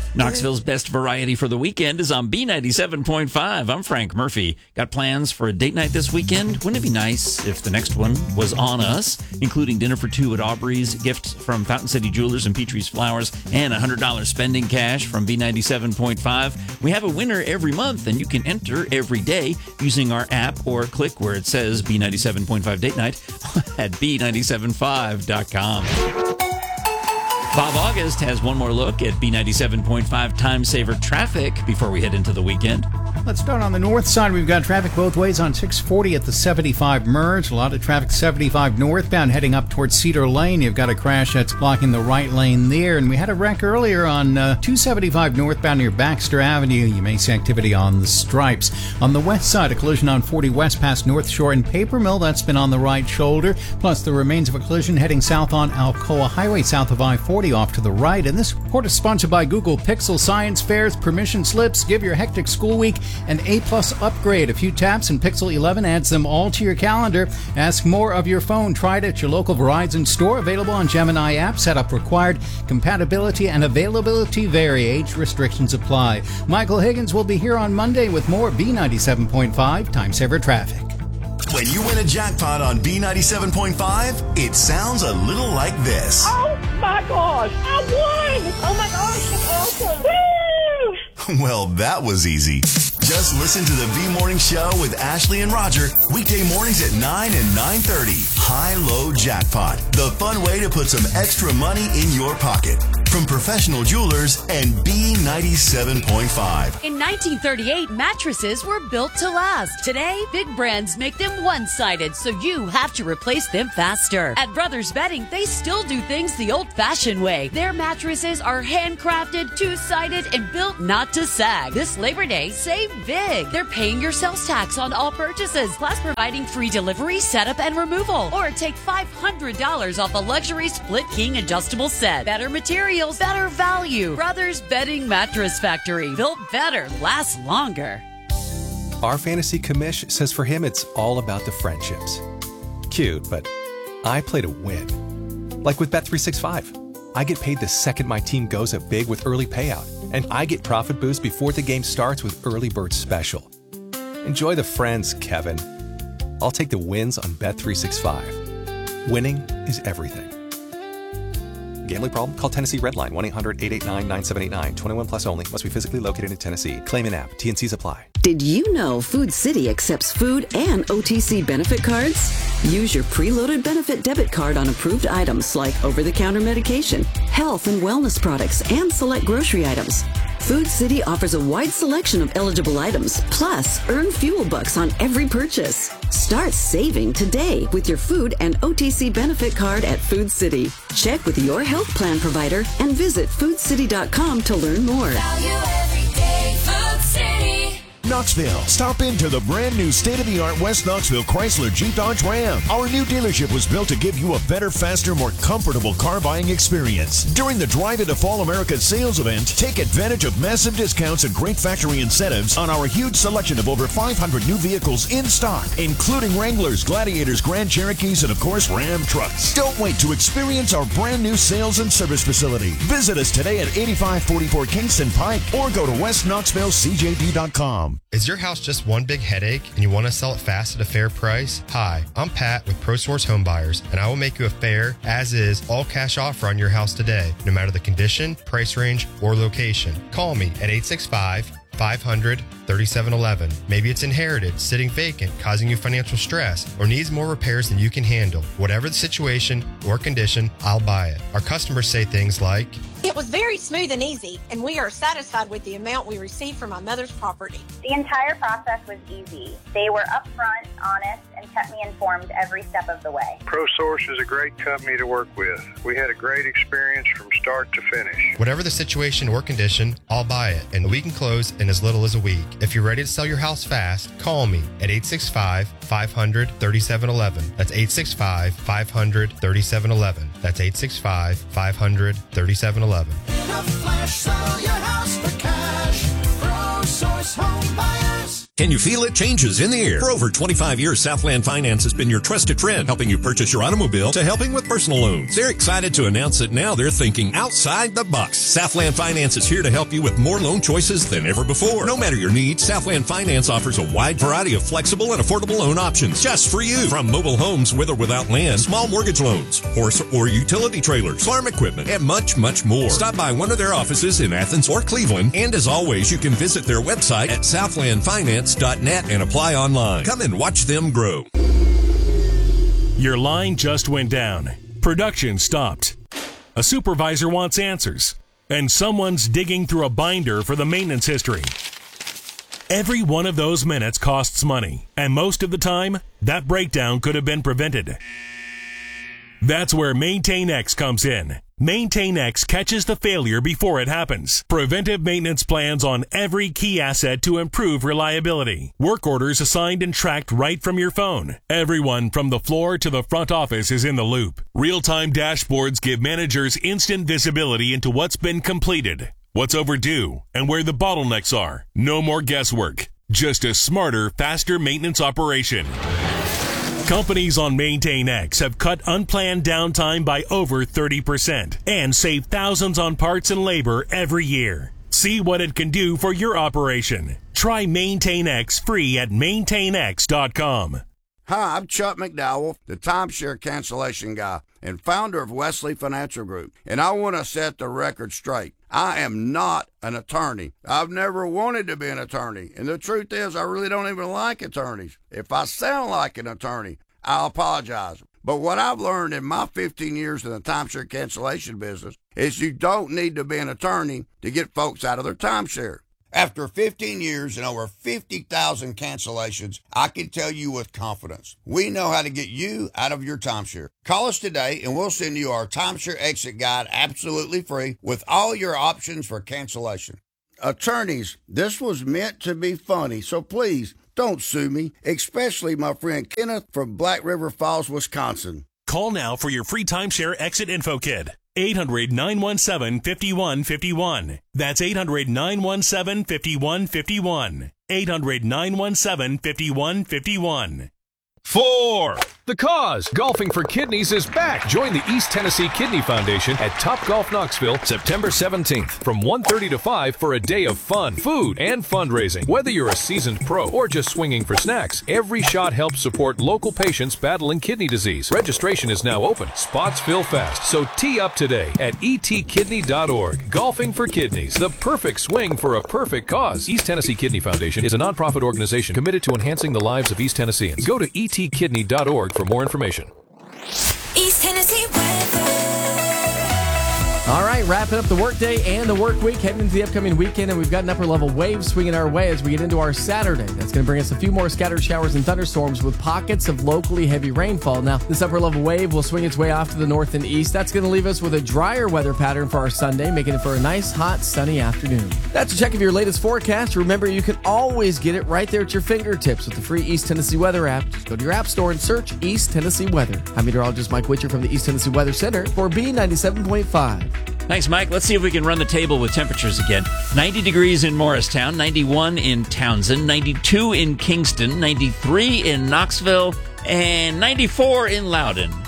Knoxville's best variety for the weekend is on B97.5. I'm Frank Murphy. Got plans for a date night this weekend? Wouldn't it be nice if the next one was on us, including dinner for two at Aubrey's, gifts from Fountain City Jewelers and Petrie's Flowers, and $100 spending cash from B97.5? We have a winner every month, and you can enter every day using our app or click where it says B97.5 Date Night at B975.com. Bob August has one more look at B97.5 Time Saver traffic before we head into the weekend. Let's start on the north side. We've got traffic both ways on 640 at the 75 merge. A lot of traffic 75 northbound heading up towards Cedar Lane. You've got a crash that's blocking the right lane there. And we had a wreck earlier on 275 northbound near Baxter Avenue. You may see activity on the stripes. On the west side, a collision on 40 west past North Shore and Paper Mill. That's been on the right shoulder. Plus the remains of a collision heading south on Alcoa Highway south of I-40 off to the right. And this report is sponsored by Google Pixel Science Fairs, permission slips. Give your hectic school week an A+ upgrade. A few taps and Pixel 11 adds them all to your calendar. Ask more of your phone. Try it at your local Verizon store. Available on Gemini app. Setup required. Compatibility and availability vary. Age restrictions apply. Michael Higgins will be here on Monday with more B97.5 Time Saver traffic. When you win a jackpot on B97.5, it sounds a little like this. Oh my gosh, I won! Oh my gosh, that's awesome! Woo! Well, that was easy. Just listen to the V Morning Show with Ashley and Roger, weekday mornings at 9 and 9:30. High-Low Jackpot, the fun way to put some extra money in your pocket. From professional jewelers and B97.5. In 1938, mattresses were built to last. Today, big brands make them one-sided, so you have to replace them faster. At Brothers Bedding, they still do things the old-fashioned way. Their mattresses are handcrafted, two-sided, and built not to sag. This Labor Day, save big. They're paying your sales tax on all purchases, plus providing free delivery, setup, and removal. Or take $500 off a luxury split king adjustable set. Better materials, better value. Brothers Bedding Mattress Factory. Built better, lasts longer. Our fantasy commish says for him it's all about the friendships. Cute, but I play to win. Like with Bet365. I get paid the second my team goes up big with early payout. And I get profit boost before the game starts with Early Bird Special. Enjoy the friends, Kevin. I'll take the wins on Bet365. Winning is everything. Gambling problem? Call Tennessee Redline 1-800-889-9789. 21 plus only. Must be physically located in Tennessee. Claim in app. T&Cs apply. Did you know Food City accepts food and OTC benefit cards? Use your preloaded benefit debit card on approved items like over-the-counter medication, health and wellness products, and select grocery items. Food City offers a wide selection of eligible items, plus earn fuel bucks on every purchase. Start saving today with your food and OTC benefit card at Food City. Check with your health plan provider and visit foodcity.com to learn more. Value every day, Food City. Knoxville. Stop into the brand new state-of-the-art West Knoxville Chrysler Jeep Dodge Ram. Our new dealership was built to give you a better, faster, more comfortable car buying experience. During the Drive Into Fall America sales event, take advantage of massive discounts and great factory incentives on our huge selection of over 500 new vehicles in stock, including Wranglers, Gladiators, Grand Cherokees, and of course, Ram trucks. Don't wait to experience our brand new sales and service facility. Visit us today at 8544 Kingston Pike or go to westknoxvillecjd.com. Is your house just one big headache and you want to sell it fast at a fair price? Hi, I'm Pat with ProSource Home Buyers, and I will make you a fair, as-is, all-cash offer on your house today, no matter the condition, price range, or location. Call me at 865-500-3711. Maybe it's inherited, sitting vacant, causing you financial stress, or needs more repairs than you can handle. Whatever the situation or condition, I'll buy it. Our customers say things like, "It was very smooth and easy, and we are satisfied with the amount we received from my mother's property." The entire process was easy. They were upfront, honest, and kept me informed every step of the way. ProSource is a great company to work with. We had a great experience from start to finish. Whatever the situation or condition, I'll buy it, and we can close in as little as a week. If you're ready to sell your house fast, call me at 865-500-3711. That's 865-500-3711. That's 865-500-3711. In a flash, sell your house for cash. ProSource Home Buyers. Can you feel it? Changes in the air. For over 25 years, Southland Finance has been your trusted friend, helping you purchase your automobile to helping with personal loans. They're excited to announce that now they're thinking outside the box. Southland Finance is here to help you with more loan choices than ever before. No matter your needs, Southland Finance offers a wide variety of flexible and affordable loan options just for you. From mobile homes with or without land, small mortgage loans, horse or utility trailers, farm equipment, and much, much more. Stop by one of their offices in Athens or Cleveland, and as always, you can visit their website at southlandfinance.net and apply online. Come and watch them grow. Your line just went down. Production stopped. A supervisor wants answers, and someone's digging through a binder for the maintenance history. Every one of those minutes costs money, and most of the time, that breakdown could have been prevented. That's where MaintainX comes in. MaintainX catches the failure before it happens. Preventive maintenance plans on every key asset to improve reliability. Work orders assigned and tracked right from your phone. Everyone from the floor to the front office is in the loop. Real-time dashboards give managers instant visibility into what's been completed, what's overdue, and where the bottlenecks are. No more guesswork. Just a smarter, faster maintenance operation. Companies on MaintainX have cut unplanned downtime by over 30% and saved thousands on parts and labor every year. See what it can do for your operation. Try MaintainX free at maintainx.com. Hi, I'm Chuck McDowell, the timeshare cancellation guy and founder of Wesley Financial Group, and I want to set the record straight. I am not an attorney. I've never wanted to be an attorney, and the truth is I really don't even like attorneys. If I sound like an attorney, I'll apologize. But what I've learned in my 15 years in the timeshare cancellation business is you don't need to be an attorney to get folks out of their timeshare. After 15 years and over 50,000 cancellations, I can tell you with confidence, we know how to get you out of your timeshare. Call us today and we'll send you our timeshare exit guide absolutely free with all your options for cancellation. Attorneys, this was meant to be funny, so please don't sue me, especially my friend Kenneth from Black River Falls, Wisconsin. Call now for your free timeshare exit info kit. 800-917-5151. That's 800-917-5151. 800-917-5151. 4. The Cause, Golfing for Kidneys is back. Join the East Tennessee Kidney Foundation at Topgolf Knoxville, September 17th from 1:30 to 5 for a day of fun, food, and fundraising. Whether you're a seasoned pro or just swinging for snacks, every shot helps support local patients battling kidney disease. Registration is now open. Spots fill fast, so tee up today at etkidney.org. Golfing for Kidneys, the perfect swing for a perfect cause. East Tennessee Kidney Foundation is a nonprofit organization committed to enhancing the lives of East Tennesseans. Go to etkidney.org for more information. East Tennessee weather. All right, wrapping up the workday and the work week, heading into the upcoming weekend, and we've got an upper level wave swinging our way as we get into our Saturday. That's going to bring us a few more scattered showers and thunderstorms with pockets of locally heavy rainfall. Now, this upper level wave will swing its way off to the north and east. That's going to leave us with a drier weather pattern for our Sunday, making it for a nice, hot, sunny afternoon. That's a check of your latest forecast. Remember, you can always get it right there at your fingertips with the free East Tennessee Weather app. Just go to your app store and search East Tennessee Weather. I'm meteorologist Mike Witcher from the East Tennessee Weather Center for B97.5. Thanks, Mike. Let's see if we can run the table with temperatures again. 90 degrees in Morristown, 91 in Townsend, 92 in Kingston, 93 in Knoxville, and 94 in Loudon.